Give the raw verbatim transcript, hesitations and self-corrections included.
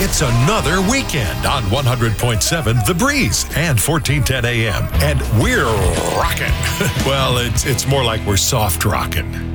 It's another weekend on one hundred point seven The Breeze and fourteen ten A M. And we're rocking. Well, it's, it's more like we're soft rocking.